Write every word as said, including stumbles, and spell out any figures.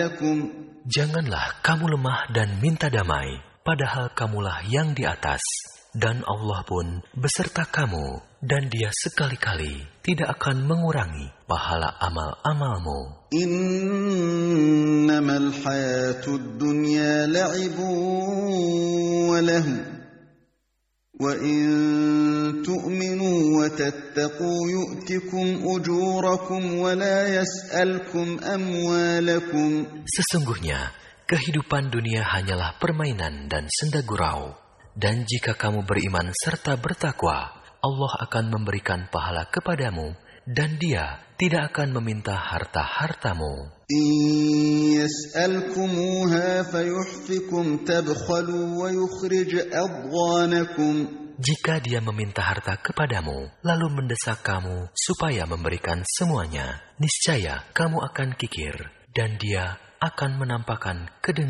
Janganlah kamu lemah dan minta damai, padahal kamulah yang di atas, dan Allah pun beserta kamu, dan Dia sekali-kali tidak akan mengurangi pahala amal-amalmu. Innamal hayatud dunya la'ibun wa lahu, wa in tu'minu wa tattaqu yu'tikum ujurakum wa la yas'alkum amwalakum. Sesungguhnya kehidupan dunia hanyalah permainan dan senda gurau, dan jika kamu beriman serta bertakwa, Allah akan memberikan pahala kepadamu, dan Dia tidak akan meminta harta-hartamu. In yas'alkumuha fayuhfikum tabkhalu wa yukhrij adghanakum. Jika Dia meminta harta kepadamu, lalu mendesak kamu supaya memberikan semuanya, niscaya kamu akan kikir, dan Dia akan menampakkan kedengaran.